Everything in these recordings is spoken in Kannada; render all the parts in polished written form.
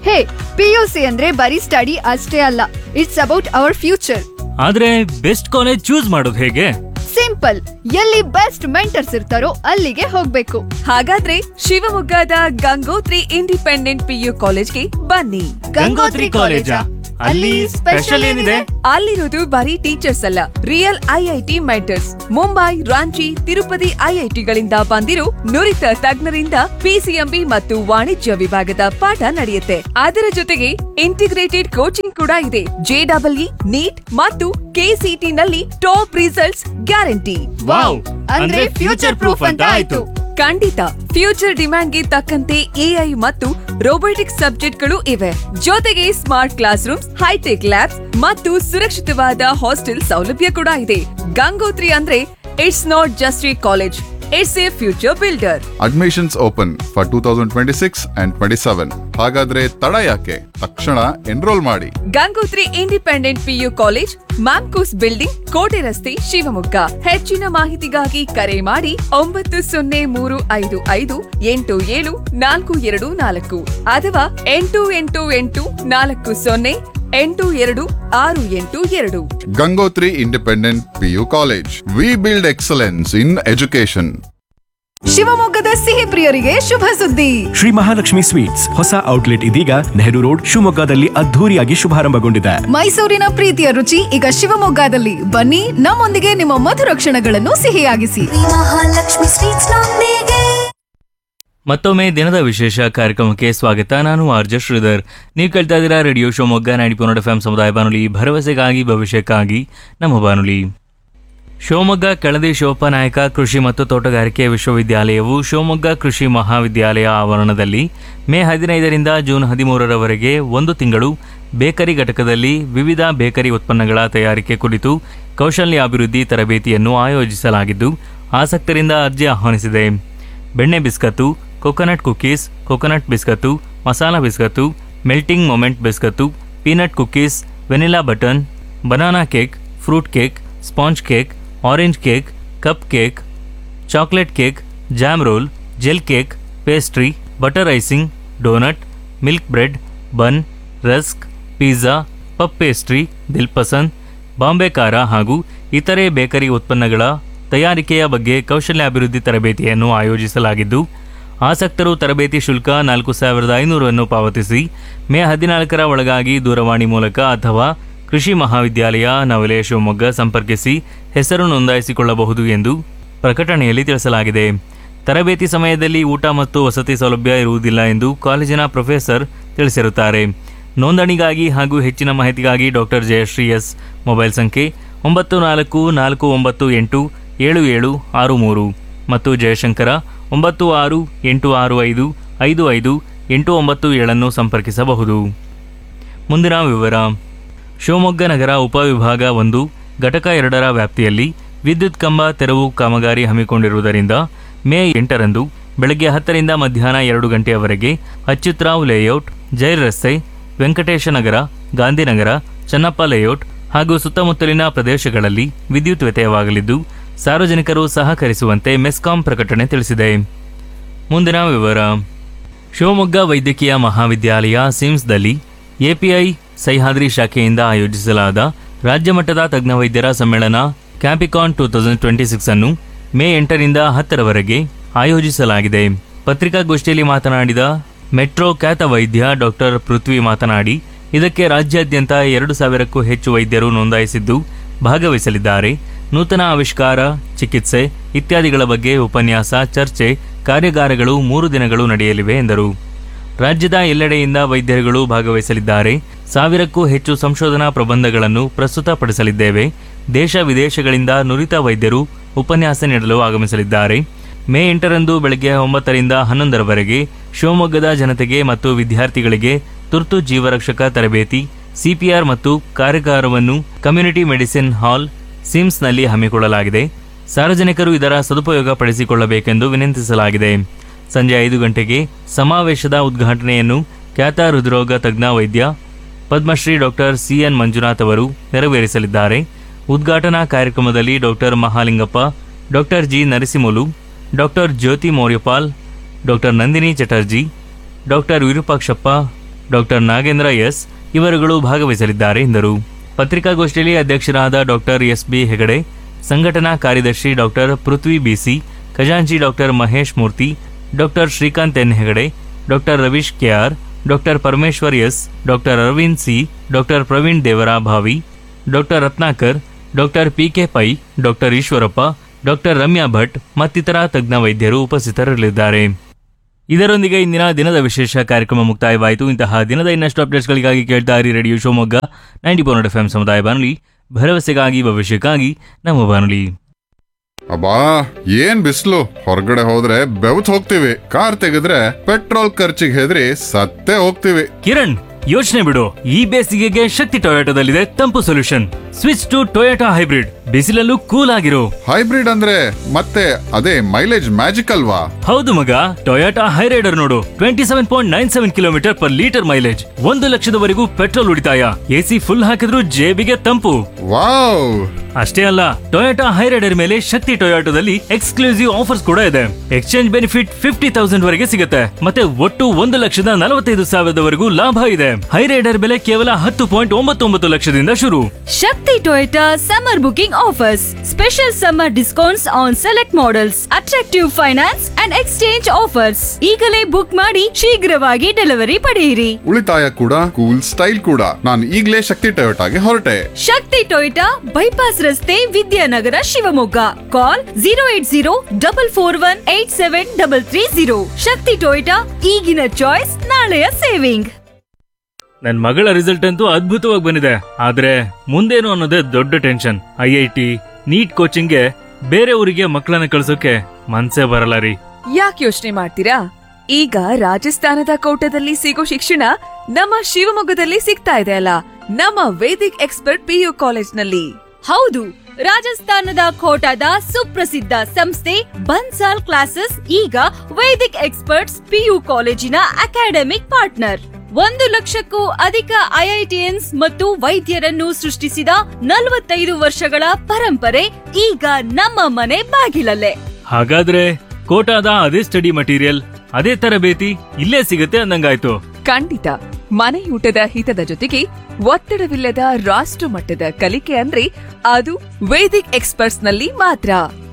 ಹೇ, PUC ಅಂದ್ರೆ ಬರೀ ಸ್ಟಡಿ ಅಷ್ಟೇ ಅಲ್ಲ, ಇಟ್ಸ್ ಅಬೌಟ್ ಅವರ್ ಫ್ಯೂಚರ್. ಆದ್ರೆ ಬೆಸ್ಟ್ ಕಾಲೇಜ್ ಚೂಸ್ ಮಾಡೋದು ಹೇಗೆ? ಸಿಂಪಲ್, ಎಲ್ಲಿ ಬೆಸ್ಟ್ ಮೆಂಟರ್ಸ್ ಇರ್ತಾರೋ ಅಲ್ಲಿಗೆ ಹೋಗ್ಬೇಕು. ಹಾಗಾದ್ರೆ ಶಿವಮೊಗ್ಗದ ಗಂಗೋತ್ರಿ ಇಂಡಿಪೆಂಡೆಂಟ್ PU ಕಾಲೇಜ್ಗೆ ಬನ್ನಿ. ಗಂಗೋತ್ರಿ ಕಾಲೇಜಾ? ಅಲ್ಲಿ ಸ್ಪೆಷಲ್ ಏನಿದೆ? ಅಲ್ಲಿರೋದು ಬರೀ ಟೀಚರ್ಸ್ ಅಲ್ಲ, real IIT mentors. Mumbai, Ranchi, Tirupati IITಗಳಿಂದ ಬಂದಿರೋ ನುರಿತ ತಜ್ಞರಿಂದ PCMB ಮತ್ತು ವಾಣಿಜ್ಯ ವಿಭಾಗದ ಪಾಠ ನಡೆಯುತ್ತೆ. ಅದರ ಜೊತೆಗೆ ಇಂಟಿಗ್ರೇಟೆಡ್ ಕೋಚಿಂಗ್ ಕೂಡ ಇದೆ. JEE, NEET ಮತ್ತು KCT ನಲ್ಲಿ ಟಾಪ್ ರಿಸಲ್ಟ್ಸ್ ಗ್ಯಾರಂಟಿ. ವಾವ್, ಅಂದ್ರೆ ಫ್ಯೂಚರ್ ಪ್ರೂಫ್ ಅಂತ ಆಯ್ತು. ಖಂಡಿತ, ಫ್ಯೂಚರ್ ಡಿಮ್ಯಾಂಡ್ಗೆ ತಕ್ಕಂತೆ AI ಮತ್ತು ರೋಬೋಟಿಕ್ಸ್ ಸಬ್ಜೆಕ್ಟ್ಗಳು ಇವೆ. ಜೊತೆಗೆ smart class rooms, high tech labs ಮತ್ತು ಸುರಕ್ಷಿತವಾದ ಹಾಸ್ಟೆಲ್ ಸೌಲಭ್ಯ ಕೂಡ ಇದೆ. ಗಂಗೋತ್ರಿ ಅಂದ್ರೆ it's not just A college, it's A future builder. Admissions open for 2026 and 27. ಹಾಗಾದ್ರೆ ತಡ ಯಾಕೆ? ತಕ್ಷಣ ಎನ್ರೋಲ್ ಮಾಡಿ. Gangotri independent PU college, Mamcos building, ಕೋಟೆ ರಸ್ತೆ, ಶಿವಮೊಗ್ಗ. ಹೆಚ್ಚಿನ ಮಾಹಿತಿಗಾಗಿ ಕರೆ ಮಾಡಿ 9035587424 ಅಥವಾ 8884082682. Gangotri independent PU college. We build excellence in education. ಶಿವಮೊಗ್ಗದ ಸಿಹಿ ಪ್ರಿಯರಿಗೆ ಶುಭ ಸುದ್ದಿ. ಶ್ರೀ ಮಹಾಲಕ್ಷ್ಮಿ ಸ್ವೀಟ್ಸ್ ಹೊಸ ಔಟ್ಲೆಟ್ ಇದೀಗ ನೆಹರು ರೋಡ್ ಶಿವಮೊಗ್ಗದಲ್ಲಿ ಅದ್ಧೂರಿಯಾಗಿ ಶುಭಾರಂಭಗೊಂಡಿದೆ. ಮೈಸೂರಿನ ಪ್ರೀತಿಯ ರುಚಿ ಈಗ ಶಿವಮೊಗ್ಗದಲ್ಲಿ. ಬನ್ನಿ, ನಮ್ಮೊಂದಿಗೆ ನಿಮ್ಮ ಮಧುರ ಕ್ಷಣಗಳನ್ನು ಸಿಹಿಯಾಗಿಸಿ. ಮಹಾಲಕ್ಷ್ಮಿ ಸ್ವೀಟ್ಸ್ ನೊಂದಿಗೆ. ಮತ್ತೊಮ್ಮೆ ದಿನದ ವಿಶೇಷ ಕಾರ್ಯಕ್ರಮಕ್ಕೆ ಸ್ವಾಗತ. ನಾನು RJ ಶ್ರೀಧರ್. ನೀವು ಕೇಳ್ತಾ ಇದ್ದೀರಾ ರೇಡಿಯೋ ಶಿವಮೊಗ್ಗ 90.4 FM ಸಮುದಾಯ ಬಾನುಲಿ, ಭರವಸೆಗಾಗಿ ಭವಿಷ್ಯಕ್ಕಾಗಿ ನಮ್ಮ ಬಾನುಲಿ. ಶಿವಮೊಗ್ಗ ಕೆಳದಿ ಶಿವಪ್ಪ ನಾಯಕ ಕೃಷಿ ಮತ್ತು ತೋಟಗಾರಿಕೆ ವಿಶ್ವವಿದ್ಯಾಲಯವು ಶಿವಮೊಗ್ಗ ಕೃಷಿ ಮಹಾವಿದ್ಯಾಲಯ ಆವರಣದಲ್ಲಿ ಮೇ 15ರಿಂದ ಜೂನ್ 13ರವರೆಗೆ ಒಂದು ತಿಂಗಳು ಬೇಕರಿ ಘಟಕದಲ್ಲಿ ವಿವಿಧ ಬೇಕರಿ ಉತ್ಪನ್ನಗಳ ತಯಾರಿಕೆ ಕುರಿತು ಕೌಶಲ್ಯಾಭಿವೃದ್ಧಿ ತರಬೇತಿಯನ್ನು ಆಯೋಜಿಸಲಾಗಿದ್ದು, ಆಸಕ್ತರಿಂದ ಅರ್ಜಿ ಆಹ್ವಾನಿಸಿದೆ. ಬೆಣ್ಣೆ biscuit, coconut cookies, coconut biscuit, masala biscuit, melting moment biscuit, peanut cookies, vanilla button, banana cake, fruit cake, sponge cake, orange cake, cup cake, chocolate cake, jam roll, gel cake, pastry, butter icing, doughnut, milk bread, ಬನ್, ರಸ್ಕ್, ಪಿಜ್ಜಾ, ಪಪ್ ಪೇಸ್ಟ್ರಿ, ದಿಲ್ ಪಸಂದ್, ಬಾಂಬೆ ಖಾರ ಹಾಗೂ ಇತರೆ ಬೇಕರಿ ಉತ್ಪನ್ನಗಳ ತಯಾರಿಕೆಯ ಬಗ್ಗೆ ಕೌಶಲ್ಯಾಭಿವೃದ್ಧಿ ತರಬೇತಿಯನ್ನು ಆಯೋಜಿಸಲಾಗಿದ್ದು, ಆಸಕ್ತರು ತರಬೇತಿ ಶುಲ್ಕ 4500 ಪಾವತಿಸಿ ಮೇ 14ರ ಒಳಗಾಗಿ ದೂರವಾಣಿ ಮೂಲಕ ಅಥವಾ ಕೃಷಿ ಮಹಾವಿದ್ಯಾಲಯ ನವಲೆ ಶಿವಮೊಗ್ಗ ಸಂಪರ್ಕಿಸಿ ಹೆಸರು ನೋಂದಾಯಿಸಿಕೊಳ್ಳಬಹುದು ಎಂದು ಪ್ರಕಟಣೆಯಲ್ಲಿ ತಿಳಿಸಲಾಗಿದೆ. ತರಬೇತಿ ಸಮಯದಲ್ಲಿ ಊಟ ಮತ್ತು ವಸತಿ ಸೌಲಭ್ಯ ಇರುವುದಿಲ್ಲ ಎಂದು ಕಾಲೇಜಿನ ಪ್ರೊಫೆಸರ್ ತಿಳಿಸಿರುತ್ತಾರೆ. ನೋಂದಣಿಗಾಗಿ ಹಾಗೂ ಹೆಚ್ಚಿನ ಮಾಹಿತಿಗಾಗಿ ಡಾಕ್ಟರ್ ಜಯಶ್ರೀ ಎಸ್ ಮೊಬೈಲ್ ಸಂಖ್ಯೆ 9449877763 ಮತ್ತು ಜಯಶಂಕರ 9686555597 ಸಂಪರ್ಕಿಸಬಹುದು. ಮುಂದಿನ ವಿವರ. ಶಿವಮೊಗ್ಗ ನಗರ ಉಪವಿಭಾಗ 1 ಘಟಕ 2ರ ವ್ಯಾಪ್ತಿಯಲ್ಲಿ ವಿದ್ಯುತ್ ಕಂಬ ತೆರವು ಕಾಮಗಾರಿ ಹಮ್ಮಿಕೊಂಡಿರುವುದರಿಂದ ಮೇ 8ರಂದು ಬೆಳಗ್ಗೆ 10ರಿಂದ ಮಧ್ಯಾಹ್ನ 2 ಗಂಟೆಯವರೆಗೆ ಅಚ್ಯುತ್ರಾವ್ ಲೇಔಟ್, ಜೈಲ್ ರಸ್ತೆ, ವೆಂಕಟೇಶ ನಗರ, ಗಾಂಧಿನಗರ, ಚನ್ನಪ್ಪ ಲೇಔಟ್ ಹಾಗೂ ಸುತ್ತಮುತ್ತಲಿನ ಪ್ರದೇಶಗಳಲ್ಲಿ ವಿದ್ಯುತ್ ವ್ಯತ್ಯಯವಾಗಲಿದ್ದು, ಸಾರ್ವಜನಿಕರು ಸಹಕರಿಸುವಂತೆ ಮೆಸ್ಕಾಂ ಪ್ರಕಟಣೆ ತಿಳಿಸಿದೆ. ಮುಂದಿನ ವಿವರ. ಶಿವಮೊಗ್ಗ ವೈದ್ಯಕೀಯ ಮಹಾವಿದ್ಯಾಲಯ ಸಿಮ್ಸ್ದಲ್ಲಿ API ಸಹ್ಯಾದ್ರಿ ಶಾಖೆಯಿಂದ ಆಯೋಜಿಸಲಾದ ರಾಜ್ಯಮಟ್ಟದ ತಜ್ಞ ವೈದ್ಯರ ಸಮ್ಮೇಳನ ಕ್ಯಾಂಪಿಕಾನ್ 2026 ಅನ್ನು ಮೇ 8ರಿಂದ 10ರವರೆಗೆ ಆಯೋಜಿಸಲಾಗಿದೆ. ಪತ್ರಿಕಾಗೋಷ್ಠಿಯಲ್ಲಿ ಮಾತನಾಡಿದ ಮೆಟ್ರೋ ಖ್ಯಾತ ವೈದ್ಯ ಡಾಕ್ಟರ್ ಪೃಥ್ವಿ ಮಾತನಾಡಿ, ಇದಕ್ಕೆ ರಾಜ್ಯಾದ್ಯಂತ 2000ಕ್ಕೂ ಹೆಚ್ಚು ವೈದ್ಯರು ನೋಂದಾಯಿಸಿದ್ದು ಭಾಗವಹಿಸಲಿದ್ದಾರೆ. ನೂತನ ಆವಿಷ್ಕಾರ, ಚಿಕಿತ್ಸೆ ಇತ್ಯಾದಿಗಳ ಬಗ್ಗೆ ಉಪನ್ಯಾಸ, ಚರ್ಚೆ, ಕಾರ್ಯಾಗಾರಗಳು 3 ದಿನಗಳು ನಡೆಯಲಿವೆ ಎಂದರು. ರಾಜ್ಯದ ಎಲ್ಲೆಡೆಯಿಂದ ವೈದ್ಯರುಗಳು ಭಾಗವಹಿಸಲಿದ್ದಾರೆ. 1000ಕ್ಕೂ ಹೆಚ್ಚು ಸಂಶೋಧನಾ ಪ್ರಬಂಧಗಳನ್ನು ಪ್ರಸ್ತುತಪಡಿಸಲಿದ್ದೇವೆ. ದೇಶ ವಿದೇಶಗಳಿಂದ ನುರಿತ ವೈದ್ಯರು ಉಪನ್ಯಾಸ ನೀಡಲು ಆಗಮಿಸಲಿದ್ದಾರೆ. ಮೇ 8ರಂದು ಬೆಳಗ್ಗೆ 9ರಿಂದ 11ರವರೆಗೆ ಶಿವಮೊಗ್ಗದ ಜನತೆಗೆ ಮತ್ತು ವಿದ್ಯಾರ್ಥಿಗಳಿಗೆ ತುರ್ತು ಜೀವರಕ್ಷಕ ತರಬೇತಿ, CPR ಮತ್ತು ಕಾರ್ಯಾಗಾರವನ್ನು ಕಮ್ಯುನಿಟಿ ಮೆಡಿಸಿನ್ ಹಾಲ್ ಸಿಮ್ಸ್ನಲ್ಲಿ ಹಮ್ಮಿಕೊಳ್ಳಲಾಗಿದೆ. ಸಾರ್ವಜನಿಕರು ಇದರ ಸದುಪಯೋಗ ಪಡಿಸಿಕೊಳ್ಳಬೇಕೆಂದು ವಿನಂತಿಸಲಾಗಿದೆ. ಸಂಜೆ 5 ಗಂಟೆಗೆ ಸಮಾವೇಶದ ಉದ್ಘಾಟನೆಯನ್ನು ಖ್ಯಾತ ಹೃದ್ರೋಗ ತಜ್ಞ ವೈದ್ಯ ಪದ್ಮಶ್ರೀ ಡಾಕ್ಟರ್ CN ಮಂಜುನಾಥ್ ಅವರು ನೆರವೇರಿಸಲಿದ್ದಾರೆ. ಉದ್ಘಾಟನಾ ಕಾರ್ಯಕ್ರಮದಲ್ಲಿ doctor Mahalingappa, doctor G Narasimhulu, doctor ಜ್ಯೋತಿ ಮೌರ್ಯಪಾಲ್, doctor Nandini Chatterjee, doctor Virupakshappa, doctor Nagendra S ಇವರುಗಳು ಭಾಗವಹಿಸಲಿದ್ದಾರೆ ಎಂದರು. ಪತ್ರಿಕಾಗೋಷ್ಠಿಯಲ್ಲಿ ಅಧ್ಯಕ್ಷರಾದ ಡಾಕ್ಟರ್ ಎಸ್.ಬಿ. ಹೆಗಡೆ, ಸಂಘಟನಾ ಕಾರ್ಯದರ್ಶಿ ಡಾಕ್ಟರ್ ಪೃಥ್ವಿ ಬಿಸಿ, ಖಜಾಂಚಿ ಡಾಕ್ಟರ್ ಮಹೇಶ್ ಮೂರ್ತಿ, doctor Srikanth N Hegde, doctor Ravish K R, doctor Parameshwar S, doctor Arvind C, doctor Praveen ದೇವರ ಭಾವಿ, doctor Ratnakar, doctor PK pi, doctor Eshwarappa, doctor Ramya Bhat ಮತ್ತಿತರ ತಜ್ಞ ವೈದ್ಯರು ಉಪಸ್ಥಿತರಿರಲಿದ್ದಾರೆ. ಇದರೊಂದಿಗೆ ಇಂದಿನ ದಿನದ ವಿಶೇಷ ಕಾರ್ಯಕ್ರಮ ಮುಕ್ತಾಯವಾಯಿತು. ಇಂತಹ ದಿನದ ಇನ್ನಷ್ಟು ಅಪ್ಡೇಟ್ಸ್ಗಳಿಗಾಗಿ ಕೇಳ್ತಾ ಇರಿ ರೇಡಿಯೋ ಶಿವಮೊಗ್ಗ 90.4 FM ಸಮುದಾಯ ಬಾನುಲಿ, ಭರವಸೆಗಾಗಿ ಭವಿಷ್ಯಕ್ಕಾಗಿ ನಮ್ಮ ಬಾನುಲಿ. ಅಬ್ಬಾ ಏನ್ ಬಿಸ್ಲು, ಹೊರಗಡೆ ಹೋದ್ರೆ ಬೆವತ್ ಹೋಗ್ತೀವಿ, ಕಾರ್ ತೆಗೆದ್ರೆ ಪೆಟ್ರೋಲ್ ಖರ್ಚಿಗೆ ಹೆದರಿ ಸತ್ತೇ ಹೋಗ್ತೀವಿ. ಕಿರಣ್, ಯೋಚನೆ ಬಿಡು, ಈ ಬೇಸಿಗೆಗೆ ಶಕ್ತಿ ಟೊಯೋಟಾದಲ್ಲಿದೆ ತಂಪು solution. Switch to Toyota hybrid. ಬಿಸಿಲಲ್ಲೂ cool ಆಗಿರೋ ಹೈಬ್ರಿಡ್ ಅಂದ್ರೆ ಮತ್ತೆ ಅದೇ ಮೈಲೇಜ್ ಮ್ಯಾಜಿಕ್ ಅಲ್ವಾ? ಹೌದು ಮಗ, ಟೊಯೋಟಾ ಹೈರೈಡರ್ ನೋಡು, 27.97 ಕಿಲೋಮೀಟರ್ ಪರ್ ಲೀಟರ್ ಮೈಲೇಜ್, 1 ಲಕ್ಷದವರೆಗೂ ಪೆಟ್ರೋಲ್ ಉಳಿತಾಯ, ಎಸಿ ಫುಲ್ ಹಾಕಿದ್ರೂ ಜೇಬಿಗೆ ತಂಪು. ವಾವ್! ಅಷ್ಟೇ ಅಲ್ಲ, ಟೊಯೋಟಾ ಹೈರೈಡರ್ ಮೇಲೆ ಶಕ್ತಿ ಟೊಯೋಟಾದಲ್ಲಿ ಎಕ್ಸ್ಕ್ಲೂಸಿವ್ ಆಫರ್ಸ್ ಕೂಡ ಇದೆ. ಎಕ್ಸ್ಚೇಂಜ್ ಬೆನಿಫಿಟ್ 50,000 ವರೆಗೆ ಸಿಗುತ್ತೆ. ಮತ್ತೆ ಒಟ್ಟು 1,45,000 ಲಾಭ ಇದೆ. ಹೈರೈಡರ್ ಬೆಲೆ ಕೇವಲ 10.99 ಲಕ್ಷದಿಂದ ಶುರು. Shakti Toyota summer booking offers. Special summer discounts on select models. Attractive finance and exchange offers. ಈಗಲೇ ಬುಕ್ ಮಾಡಿ ಶೀಘ್ರವಾಗಿ ಡೆಲಿವರಿ ಪಡೆಯಿರಿ. ಉಳಿತಾಯ ಕೂಡ, ಕೂಲ್ ಸ್ಟೈಲ್ ಕೂಡ. ನಾನು ಈಗಲೇ ಶಕ್ತಿ ಟೊಯೋಟಾಗೆ ಹೊರಟೆ. ಶಕ್ತಿ ಟೊಯೋಟಾ, ಬೈಪಾಸ್ ರಸ್ತೆ, ವಿದ್ಯಾನಗರ, ಶಿವಮೊಗ್ಗ. ಕಾಲ್ 08044187330. ಶಕ್ತಿ ಟೊಯೋಟಾ, ಈಗಿನ ಚಾಯ್ಸ್, ನಾಳೆಯ ಸೇವಿಂಗ್. ನನ್ ಮಗಳ ರಿಸಲ್ಟ್ ಅಂತೂ ಅದ್ಭುತವಾಗಿ ಬಂದಿದೆ. ಆದ್ರೆ ಮುಂದೇನು ಅನ್ನೋದೇ ದೊಡ್ಡ ಟೆನ್ಷನ್. IIT, ನೀಟ್ ಕೋಚಿಂಗ್ಗೆ ಬೇರೆ ಊರಿಗೆ ಮಕ್ಕಳನ್ನ ಕಳ್ಸೋಕೆ ಮನ್ಸೇ ಬರಲ್ಲ ರೀ. ಯಾಕೆ ಯೋಚನೆ ಮಾಡ್ತೀರಾ? ಈಗ ರಾಜಸ್ಥಾನದ ಕೋಟದಲ್ಲಿ ಸಿಗೋ ಶಿಕ್ಷಣ ನಮ್ಮ ಶಿವಮೊಗ್ಗದಲ್ಲಿ ಸಿಗ್ತಾ ಇದೆ ಅಲ್ಲ, ನಮ್ಮ ವೇದಿಕ್ ಎಕ್ಸ್ಪರ್ಟ್ PU ಕಾಲೇಜ್ನಲ್ಲಿ. ಹೌದು, ರಾಜಸ್ಥಾನದ ಕೋಟಾದ ಸುಪ್ರಸಿದ್ಧ ಸಂಸ್ಥೆ ಬನ್ಸಾಲ್ ಕ್ಲಾಸಸ್ ಈಗ ವೇದಿಕ್ ಎಕ್ಸ್ಪರ್ಟ್ಸ್ PU ಕಾಲೇಜಿನ ಅಕಾಡೆಮಿಕ್ ಪಾರ್ಟ್ನರ್. 1 ಲಕ್ಷಕ್ಕೂ ಅಧಿಕ IITians ಮತ್ತು ವೈದ್ಯರನ್ನು ಸೃಷ್ಟಿಸಿದ 45 ವರ್ಷಗಳ ಪರಂಪರೆ ಈಗ ನಮ್ಮ ಮನೆ ಬಾಗಿಲಲ್ಲೇ. ಹಾಗಾದ್ರೆ ಕೋಟಾದ ಅದೇ ಸ್ಟಡಿ ಮಟೀರಿಯಲ್, ಅದೇ ತರಬೇತಿ ಇಲ್ಲೇ ಸಿಗುತ್ತೆ ಅಂದಂಗಾಯ್ತು. ಖಂಡಿತ. ಮನೆಯೂಟದ ಹಿತದ ಜೊತೆಗೆ ಒತ್ತಡವಿಲ್ಲದ ರಾಷ್ಟ್ರ ಮಟ್ಟದ ಕಲಿಕೆ ಅಂದ್ರೆ ಅದು ವೇದಿಕ್ ಎಕ್ಸ್ಪರ್ಟ್ಸ್ ನಲ್ಲಿ ಮಾತ್ರ.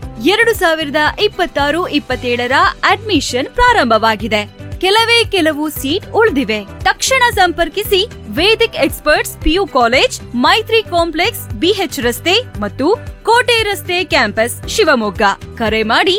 2026-27ರ ಅಡ್ಮಿಷನ್ ಪ್ರಾರಂಭವಾಗಿದೆ. ಕೆಲವು ಸೀಟ್ ಉಳಿದಿವೆ. ತಕ್ಷಣ ಸಂಪರ್ಕಿಸಿ ವೇದಿಕ್ ಎಕ್ಸ್ಪರ್ಟ್ಸ್ PU ಕಾಲೇಜ್, ಮೈತ್ರಿ ಕಾಂಪ್ಲೆಕ್ಸ್, BH ರಸ್ತೆ ಮತ್ತು ಕೋಟೆ ರಸ್ತೆ ಕ್ಯಾಂಪಸ್, ಶಿವಮೊಗ್ಗ. ಕರೆ ಮಾಡಿ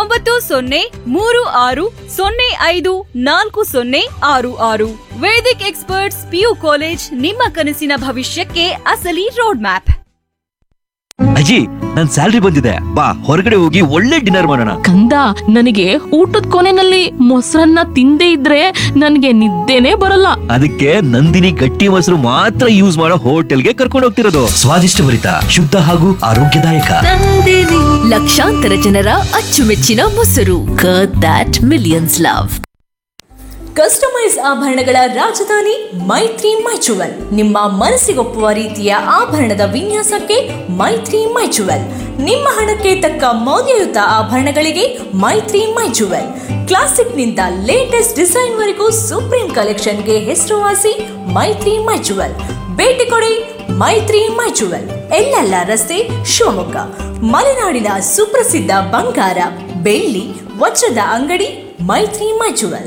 9036054066. ವೇದಿಕ್ ಎಕ್ಸ್ಪರ್ಟ್ಸ್ PU ಕಾಲೇಜ್, ನಿಮ್ಮ ಕನಸಿನ ಭವಿಷ್ಯಕ್ಕೆ ಅಸಲಿ ರೋಡ್ ಮ್ಯಾಪ್. ಅಜ್ಜಿ, ನನ್ ಸ್ಯಾಲ್ರಿ ಬಂದಿದೆ, ಬಾ ಹೊರಗಡೆ ಹೋಗಿ ಒಳ್ಳೆ ಡಿನ್ನರ್ ಮಾಡೋಣ. ಕಂದ, ನನಗೆ ಊಟದ ಕೊನೆನಲ್ಲಿ ಮೊಸರನ್ನ ತಿಂದೇ ಇದ್ರೆ ನನಗೆ ನಿದ್ದೆನೆ ಬರಲ್ಲ. ಅದಕ್ಕೆ ನಂದಿನಿ ಗಟ್ಟಿ ಮೊಸರು ಮಾತ್ರ ಯೂಸ್ ಮಾಡೋ ಹೋಟೆಲ್ಗೆ ಕರ್ಕೊಂಡು ಹೋಗ್ತಿರೋದು. ಸ್ವಾದಿಷ್ಟಭರಿತ, ಶುದ್ಧ ಹಾಗೂ ಆರೋಗ್ಯದಾಯಕ. ಲಕ್ಷಾಂತರ ಜನರ ಅಚ್ಚುಮೆಚ್ಚಿನ ಮೊಸರು. Curd that millions love. Customise ಆಭರಣಗಳ ರಾಜಧಾನಿ ಮೈತ್ರಿ ಮೈಚುವಲ್. ನಿಮ್ಮ ಮನಸ್ಸಿಗೊಪ್ಪುವ ರೀತಿಯ ಆಭರಣದ ವಿನ್ಯಾಸಕ್ಕೆ ಮೈತ್ರಿ ಮೈಚುವಲ್. ನಿಮ್ಮ ಹಣಕ್ಕೆ ತಕ್ಕ ಮೌಲ್ಯಯುತ ಆಭರಣಗಳಿಗೆ ಮೈತ್ರಿ ಮೈಚುವಲ್. ಕ್ಲಾಸಿಕ್ ನಿಂದ ಲೇಟೆಸ್ಟ್ ಡಿಸೈನ್ ವರೆಗೂ ಸುಪ್ರೀಂ ಕಲೆಕ್ಷನ್ಗೆ ಹೆಸರುವಾಸಿ ಮೈತ್ರಿ ಮೈಚುವಲ್. ಭೇಟಿ ಕೊಡಿ ಮೈತ್ರಿ ಮೈಚುವಲ್, ಎಲ್ಲೆಲ್ಲ ರಸ್ತೆ, ಶಿವಮೊಗ್ಗ. ಮಲೆನಾಡಿನ ಸುಪ್ರಸಿದ್ಧ ಬಂಗಾರ, ಬೆಳ್ಳಿ, ವಜ್ರದ ಅಂಗಡಿ ಮೈತ್ರಿ ಮೈಚುವಲ್.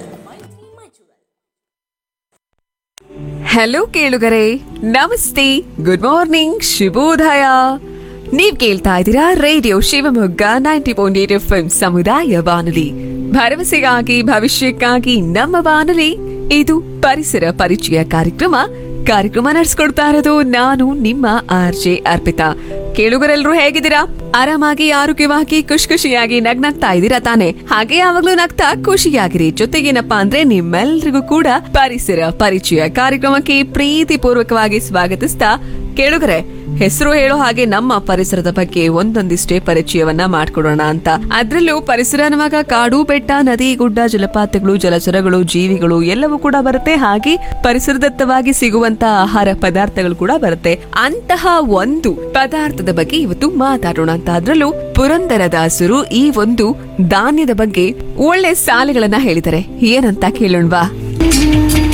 ಹಲೋ ಕೇಳುಗರೆ, ನಮಸ್ತೆ, ಗುಡ್ ಮಾರ್ನಿಂಗ್, ಶುಭೋದಯ. ನೀವ್ ಕೇಳ್ತಾ ಇದ್ದೀರಾ ರೇಡಿಯೋ ಶಿವಮೊಗ್ಗ 90.8 FM ಸಮುದಾಯ ಬಾನುಲಿ, ಭರವಸೆಗಾಗಿ ಭವಿಷ್ಯಕ್ಕಾಗಿ ನಮ್ಮ ಬಾನುಲಿ. ಇದು ಪರಿಸರ ಪರಿಚಯ ಕಾರ್ಯಕ್ರಮ ನಡೆಸ್ಕೊಡ್ತಾ ಇರೋದು ನಾನು ನಿಮ್ಮ RJ ಅರ್ಪಿತಾ. ಕೇಳುಗರೆಲ್ಲರೂ ಹೇಗಿದ್ದೀರಾ? ಆರಾಮಾಗಿ, ಆರೋಗ್ಯವಾಗಿ, ಖುಷಿಯಾಗಿ ನಗ್ನಗ್ತಾ ಇದ್ದೀರಾ ತಾನೆ? ಹಾಗೆ ಯಾವಾಗ್ಲೂ ನಗ್ತಾ ಖುಷಿಯಾಗಿರಿ. ಜೊತೆಗೇನಪ್ಪಾ ಅಂದ್ರೆ ನಿಮ್ಮೆಲ್ರಿಗೂ ಕೂಡ ಪರಿಸರ ಪರಿಚಯ ಕಾರ್ಯಕ್ರಮಕ್ಕೆ ಪ್ರೀತಿ ಪೂರ್ವಕವಾಗಿ ಸ್ವಾಗತಿಸ್ತಾ, ಕೇಳುಗರೆ, ಹೆಸರು ಹೇಳೋ ಹಾಗೆ ನಮ್ಮ ಪರಿಸರದ ಬಗ್ಗೆ ಒಂದೊಂದಿಷ್ಟೇ ಪರಿಚಯವನ್ನ ಮಾಡ್ಕೊಡೋಣ ಅಂತ. ಅದ್ರಲ್ಲೂ ಪರಿಸರ ಅನ್ನುವಾಗ ಕಾಡು, ಬೆಟ್ಟ, ನದಿ, ಗುಡ್ಡ, ಜಲಪಾತಗಳು, ಜಲಚರಗಳು, ಜೀವಿಗಳು ಎಲ್ಲವೂ ಕೂಡ ಬರುತ್ತೆ. ಹಾಗೆ ಪರಿಸರದತ್ತವಾಗಿ ಸಿಗುವಂತ ಆಹಾರ ಪದಾರ್ಥಗಳು ಕೂಡ ಬರುತ್ತೆ. ಅಂತಹ ಒಂದು ಪದಾರ್ಥದ ಬಗ್ಗೆ ಇವತ್ತು ಮಾತಾಡೋಣ ಅಂತ. ಅದ್ರಲ್ಲೂ ಪುರಂದರದಾಸರು ಈ ಒಂದು ಧಾನ್ಯದ ಬಗ್ಗೆ ಒಳ್ಳೆ ಸಾಲುಗಳನ್ನ ಹೇಳಿದ್ದಾರೆ. ಏನಂತ ಕೇಳೋಣವಾ?